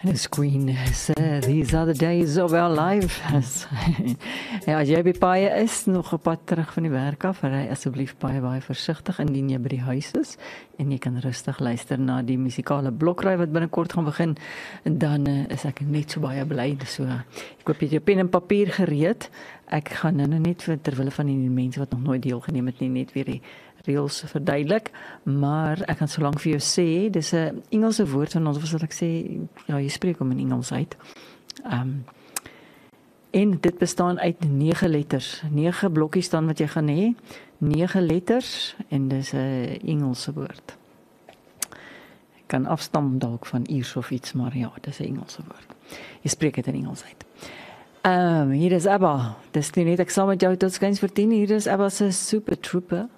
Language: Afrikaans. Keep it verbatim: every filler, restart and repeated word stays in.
As Queen said, these are the days of our life. Ja, as jy by paie is, nog op pad terug van die werk af, ry asseblief baie baie versigtig indien jy by die huis is en jy kan rustig luister na die musikale blokry wat binnekort gaan begin, en dan uh, is ek net so baie bly. So, ek hoop jy het jou pen en papier gereed. Ek gaan nou net vir terwille van die mense wat nog nooit deelgeneem het nie, net weer die reels verduidelik, maar ek kan so lank vir jou sê, dis 'n Engelse woord, van ons wat ek sê, ja, jy spreek hom in Engels uit. Um, en dit bestaan uit nege letters, nege blokkies dan wat jy gaan hê, nege letters, en dis 'n Engelse woord. Ek kan afstam dalk van Iers of iets, maar ja, dis 'n Engelse woord. Jy spreek dit in Engels uit. Um, hier is ABBA, dis nie net ek saam met jou tot skuins vir tien, hier is ABBA se Super Trooper.